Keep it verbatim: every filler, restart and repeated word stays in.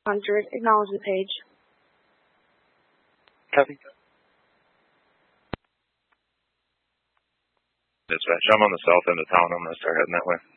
hundred, acknowledgement page. Copy. Dispatch, I'm on the south end of town. I'm going to start heading that way.